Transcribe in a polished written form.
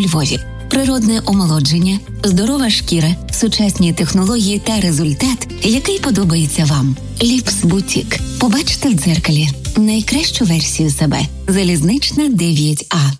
Львові. Природне омолодження, здорова шкіра, сучасні технології та результат, який подобається вам. Ліпс Бутік. Побачте в дзеркалі найкращу версію себе. Залізнична 9А.